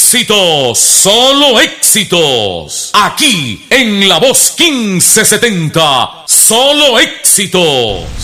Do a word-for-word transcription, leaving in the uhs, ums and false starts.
Éxitos, solo éxitos. Aquí en La Voz quince setenta, solo éxitos.